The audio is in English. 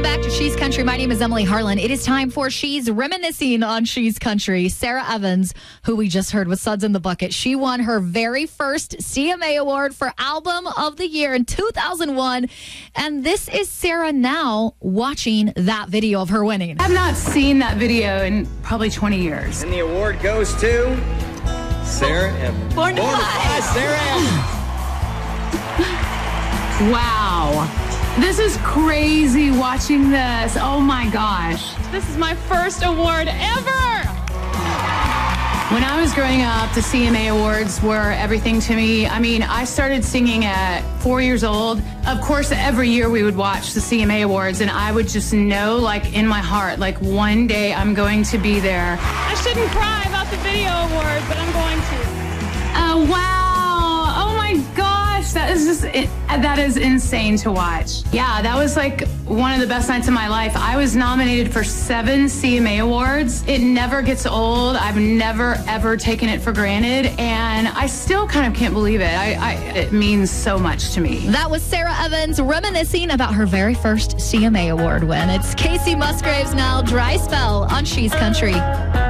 back to She's Country. My name is Emily Harlan. It is time for She's Reminiscing on She's Country. Sarah Evans, who we just heard with Suds in the Bucket, she won her very first CMA Award for Album of the Year in 2001. And this is Sarah now watching that video of her winning. I've not seen that video in probably 20 years. And the award goes to Sarah Evans. Born to Fly. Sarah Evans. Wow. This is crazy watching this. Oh my gosh. This is my first award ever. When I was growing up, the CMA Awards were everything to me. I mean, I started singing at 4 years old. Of course, every year we would watch the CMA Awards, and I would just know, like, in my heart, like, one day I'm going to be there. I shouldn't cry about the video award, but I'm going to. Wow. Oh my gosh. That is insane to watch. Yeah, that was like one of the best nights of my life. I was nominated for 7 CMA Awards. It never gets old. I've never, ever taken it for granted. And I still kind of can't believe it. It means so much to me. That was Sarah Evans reminiscing about her very first CMA Award win. It's Casey Musgraves now, Dry Spell on She's Country.